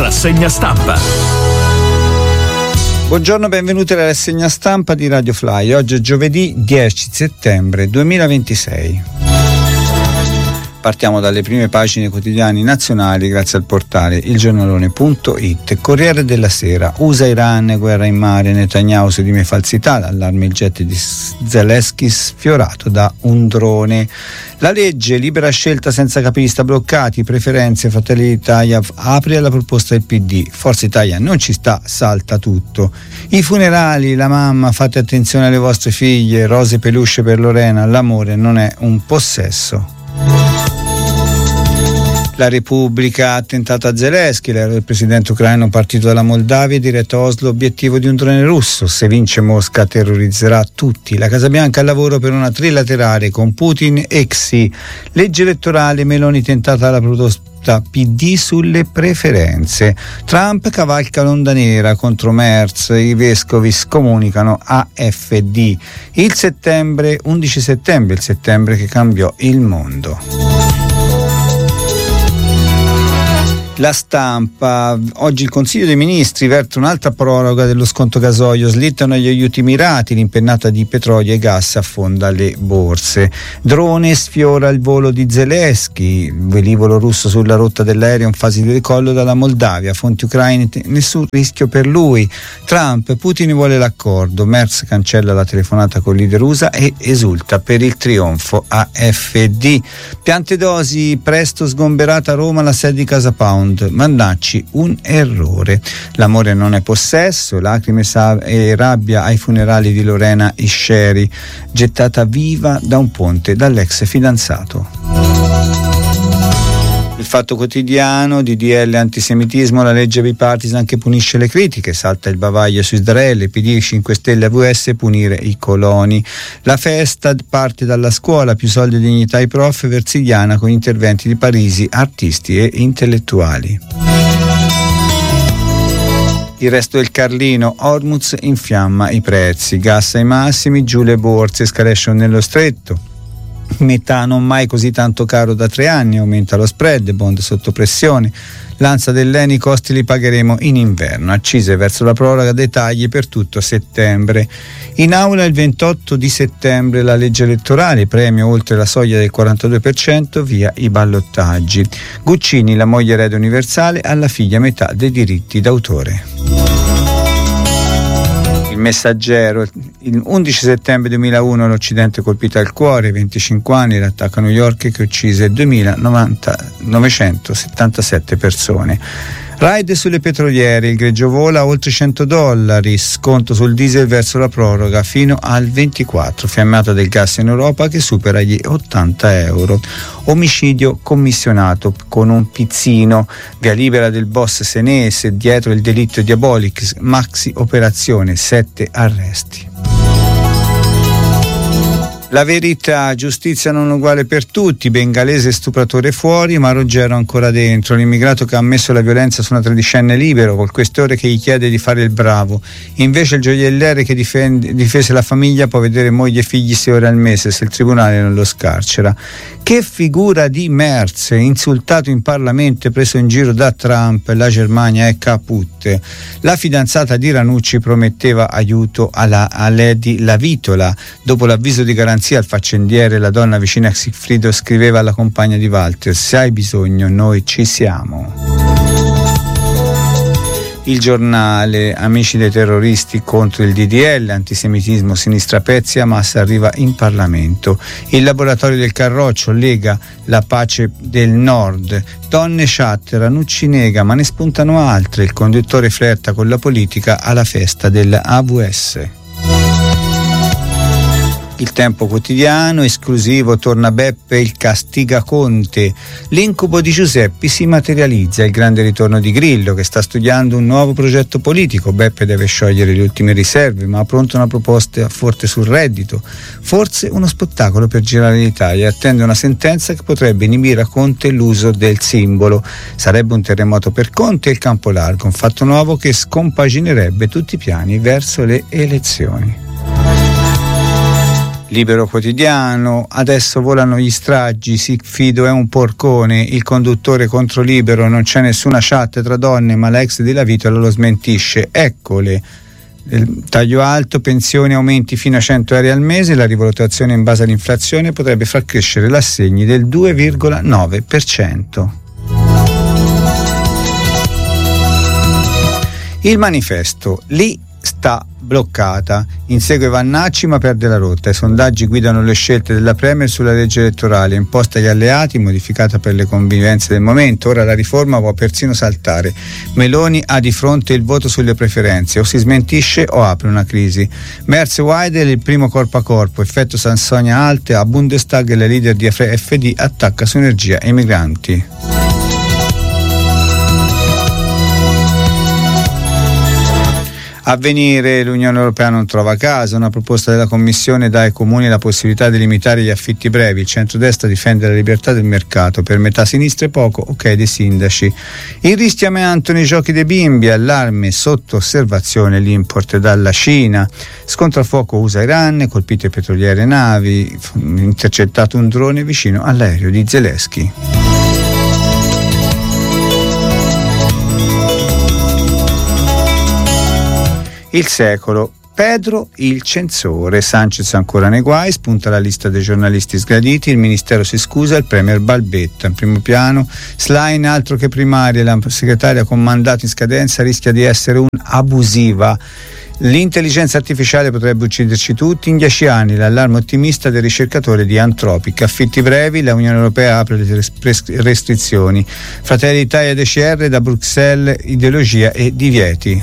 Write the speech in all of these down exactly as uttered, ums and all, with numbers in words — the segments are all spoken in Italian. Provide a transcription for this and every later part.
Rassegna stampa. Buongiorno, benvenuti alla rassegna stampa di Radio Fly. Oggi è giovedì dieci settembre duemilaventisei. Partiamo dalle prime pagine quotidiani nazionali grazie al portale ilgiornalone punto it. Corriere della Sera: U S A-Iran, guerra in mare, Netanyahu si dime falsità, allarme il jet di Zelensky sfiorato da un drone. La legge, libera scelta senza capilista bloccati, preferenze, Fratelli d'Italia apre alla proposta del P D, Forza Italia non ci sta, salta tutto. I funerali, la mamma, fate attenzione alle vostre figlie, rose peluche per Lorena, l'amore non è un possesso. La Repubblica: attentato a Zelensky, l'aereo del presidente ucraino partito dalla Moldavia e diretto a Oslo, obiettivo di un drone russo, se vince Mosca terrorizzerà tutti. La Casa Bianca al lavoro per una trilaterale con Putin e Xi. Legge elettorale, Meloni tentata alla proposta P D sulle preferenze. Trump cavalca l'onda nera contro Merz, i vescovi scomunicano A F D. Il settembre, undici settembre, il settembre che cambiò il mondo. La Stampa: oggi il Consiglio dei Ministri verte un'altra proroga dello sconto gasolio, slittano gli aiuti mirati, l'impennata di petrolio e gas affonda le borse. Drone sfiora il volo di Zelensky, velivolo russo sulla rotta dell'aereo in fase di decollo dalla Moldavia, fonti ucraine, nessun rischio per lui. Trump: Putin vuole l'accordo, Merz cancella la telefonata con il leader U S A e esulta per il trionfo A F D. Piante dosi, presto sgomberata a Roma la sede di Casa Pound, Mannacci un errore. L'amore non è possesso, lacrime e rabbia ai funerali di Lorena Isceri, gettata viva da un ponte dall'ex fidanzato. Il Fatto Quotidiano: D D L antisemitismo, la legge bipartisan che punisce le critiche, salta il bavaglio su Israele, P D, cinque Stelle, A V S, punire i coloni. La festa parte dalla scuola, più soldi e dignità ai prof, Versigliana con interventi di Parisi, artisti e intellettuali. Il Resto del Carlino: Hormuz infiamma i prezzi, gas ai massimi, giù le borse, escalation nello stretto. Metano mai così tanto caro da tre anni, aumenta lo spread, bond sotto pressione. L'Ansa dell'Eni: costi li pagheremo in inverno, accise verso la proroga dei tagli per tutto settembre. In aula il ventotto di settembre la legge elettorale, premio oltre la soglia del quarantadue per cento, via i ballottaggi. Guccini: la moglie erede universale, alla figlia metà dei diritti d'autore. Il Messaggero: il undici settembre duemilauno l'Occidente colpito al cuore, venticinque anni l'attacco a New York che uccise duemilanovenocentosettantasette persone. Raid sulle petroliere, il greggio vola a oltre cento dollari, sconto sul diesel verso la proroga fino al ventiquattro, fiammata del gas in Europa che supera gli ottanta euro. Omicidio commissionato con un pizzino, via libera del boss senese, dietro il delitto Diabolix, maxi operazione, sette arresti. La Verità: giustizia non uguale per tutti, bengalese stupratore fuori ma Ruggero ancora dentro, l'immigrato che ha ammesso la violenza su una tredicenne libero, col questore che gli chiede di fare il bravo, invece il gioielliere che difende, difese la famiglia può vedere moglie e figli sei ore al mese se il tribunale non lo scarcera. Che figura di Merz, insultato in Parlamento e preso in giro da Trump, la Germania è caput. La fidanzata di Ranucci prometteva aiuto alla, a Lady Lavitola, dopo l'avviso di garanzia al faccendiere, la donna vicina a Sigfrido scriveva alla compagna di Walter: se hai bisogno noi ci siamo. Il Giornale: amici dei terroristi contro il D D L, antisemitismo, sinistra pezzi, Hamas arriva in Parlamento. Il laboratorio del Carroccio: Lega la pace del Nord. Donne chat, Ranucci nega ma ne spuntano altre, il conduttore flirta con la politica alla festa dell'A V S. Il Tempo Quotidiano: esclusivo, torna Beppe, il castiga Conte. L'incubo di Giuseppi si materializza, il grande ritorno di Grillo che sta studiando un nuovo progetto politico. Beppe deve sciogliere le ultime riserve ma ha pronta una proposta forte sul reddito, forse uno spettacolo per girare l'Italia, attende una sentenza che potrebbe inibire a Conte l'uso del simbolo. Sarebbe un terremoto per Conte e il campo largo, un fatto nuovo che scompaginerebbe tutti i piani verso le elezioni. Libero Quotidiano, adesso volano gli stragi, Sigfido è un porcone, il conduttore contro Libero, non c'è nessuna chat tra donne ma la ex di Lavitola lo smentisce, eccole. Il taglio alto, pensioni, aumenti fino a cento euro al mese, la rivalutazione in base all'inflazione potrebbe far crescere gli assegni del due virgola nove per cento. Il Manifesto, lì sta bloccata, insegue Vannacci ma perde la rotta, i sondaggi guidano le scelte della Premier sulla legge elettorale imposta agli alleati, modificata per le convivenze del momento, ora la riforma può persino saltare, Meloni ha di fronte il voto sulle preferenze, o si smentisce o apre una crisi. Merz e Weidel il primo corpo a corpo, effetto Sansonia Alte, a Bundestag la leader di F D attacca su energia e migranti. Avvenire, l'Unione Europea non trova casa, una proposta della Commissione dà ai comuni la possibilità di limitare gli affitti brevi, il centrodestra difende la libertà del mercato, per metà sinistra e poco, ok dei sindaci. Il rischio amianto nei giochi dei bimbi, allarme sotto osservazione l'import dalla Cina, scontro a fuoco U S A-Iran, colpite petroliere e navi, intercettato un drone vicino all'aereo di Zelensky. Il Secolo, Pedro il censore, Sanchez ancora nei guai, spunta la lista dei giornalisti sgraditi, il ministero si scusa, il premier balbetta, in primo piano Schlein altro che primaria, la segretaria con mandato in scadenza rischia di essere un'abusiva. L'intelligenza artificiale potrebbe ucciderci tutti in dieci anni, l'allarme ottimista del ricercatore di Anthropic. Affitti brevi, la Unione Europea apre le restrizioni. Fratelli d'Italia D C R, da Bruxelles ideologia e divieti.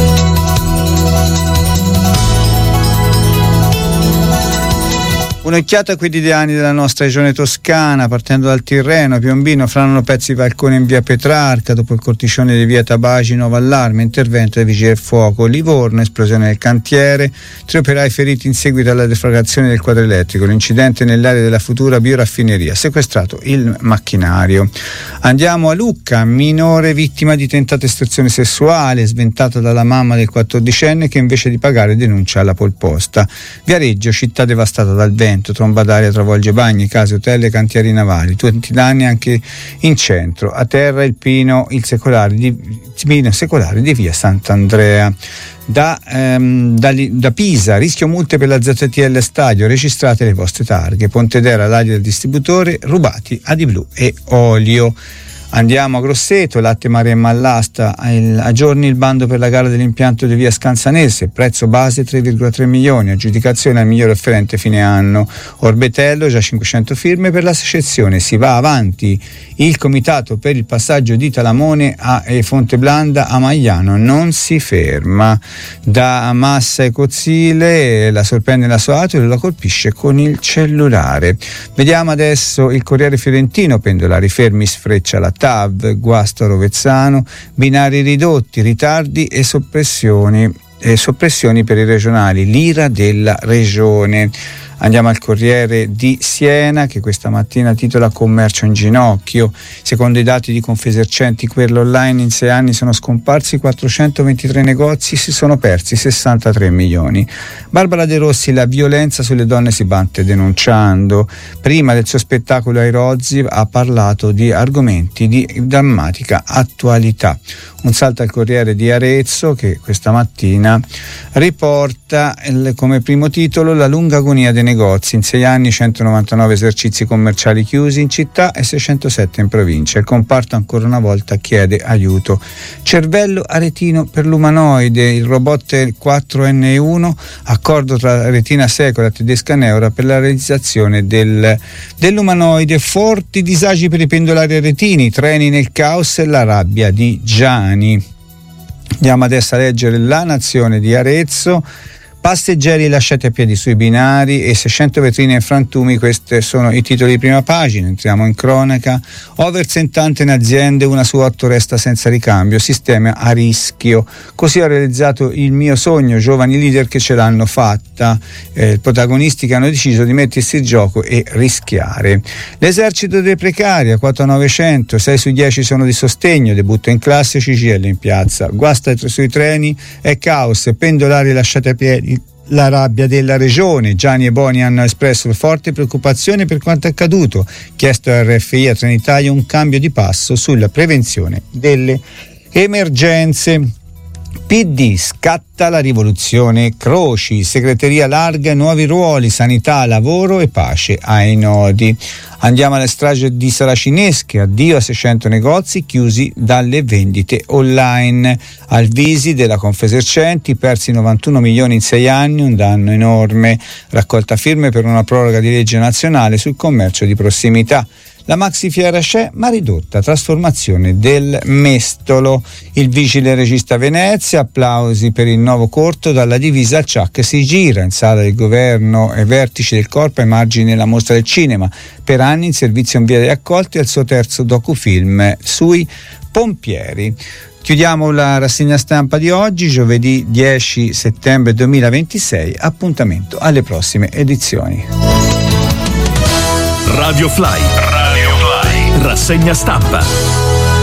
Un'occhiata ai quotidiani della nostra regione toscana, partendo dal Tirreno, Piombino, franano pezzi di balcone in via Petrarca, dopo il corticione di via Tabagi, nuovo allarme, intervento dei vigili del fuoco, Livorno, esplosione del cantiere, tre operai feriti in seguito alla deflagrazione del quadro elettrico, l'incidente nell'area della futura bioraffineria, sequestrato il macchinario. Andiamo a Lucca, minore vittima di tentata estrazione sessuale, sventata dalla mamma del quattordicenne che invece di pagare denuncia alla polposta. Viareggio, città devastata dal vento, tromba d'aria travolge bagni, case, hotel e cantieri navali, tutti danni anche in centro. A terra il pino, il secolare di, pino secolare di via Sant'Andrea. Da, ehm, da, da Pisa, rischio multe per la Z T L Stadio, registrate le vostre targhe. Pontedera, l'area del distributore, rubati Adi Blu e olio. Andiamo a Grosseto, latte Maremma all'asta, aggiorni il bando per la gara dell'impianto di via Scanzanese, prezzo base tre virgola tre milioni, aggiudicazione al miglior offerente fine anno. Orbetello, già cinquecento firme per la secessione, si va avanti. Il comitato per il passaggio di Talamone a Fonteblanda a Magliano non si ferma. Da Massa e Cozzile la sorprende la sua auto e la colpisce con il cellulare. Vediamo adesso il Corriere Fiorentino, pendolari fermi, sfreccia la T A V, guasto a Rovezzano, binari ridotti, ritardi e soppressioni, e soppressioni per i regionali, l'ira della regione. Andiamo al Corriere di Siena che questa mattina titola Commercio in ginocchio. Secondo i dati di Confesercenti quello online in sei anni sono scomparsi quattrocentoventitré negozi, si sono persi sessantatré milioni. Barbara De Rossi, la violenza sulle donne si batte denunciando. Prima del suo spettacolo ai Rozzi ha parlato di argomenti di drammatica attualità. Un salto al Corriere di Arezzo che questa mattina riporta il, come primo titolo la lunga agonia dei negozi, in sei anni centonovantanove esercizi commerciali chiusi in città e seicentosette in provincia. Il comparto ancora una volta chiede aiuto. Cervello aretino per l'umanoide, il robot quattro N uno, accordo tra Retina Seco e la tedesca Neura per la realizzazione del, dell'umanoide. Forti disagi per i pendolari aretini, treni nel caos e la rabbia di Gianni. Andiamo adesso a leggere La Nazione di Arezzo. Passeggeri lasciati a piedi sui binari e seicento vetrine in frantumi, questi sono i titoli di prima pagina. Entriamo in cronaca. Over settanta in aziende, una su otto resta senza ricambio, sistema a rischio. Così ho realizzato il mio sogno, giovani leader che ce l'hanno fatta, eh, protagonisti che hanno deciso di mettersi in gioco e rischiare. L'esercito dei precari a quota novecento, sei su dieci sono di sostegno, debutto in classe, C G I L in piazza. Guasta sui treni, è caos, pendolari lasciati a piedi la rabbia della regione. Gianni e Boni hanno espresso forte preoccupazione per quanto accaduto, chiesto a R F I a Trenitalia un cambio di passo sulla prevenzione delle emergenze. P D, scatta la rivoluzione Croci, segreteria larga, nuovi ruoli, sanità, lavoro e pace ai nodi. Andiamo alle strage di Saracinesche, addio a seicento negozi chiusi dalle vendite online. Alvisi della Confesercenti, persi novantuno milioni in sei anni, un danno enorme. Raccolta firme per una proroga di legge nazionale sul commercio di prossimità. La maxi fiera c'è, ma ridotta, trasformazione del mestolo. Il vigile regista Venezia, applausi per il nuovo corto, dalla divisa al ciak si gira. In sala del governo e vertici del corpo ai margini della mostra del cinema. Per anni in servizio in via dei accolti al suo terzo docufilm sui pompieri. Chiudiamo la rassegna stampa di oggi, giovedì dieci settembre duemilaventisei. Appuntamento alle prossime edizioni. Radio Fly. Radio Fly. Rassegna stampa.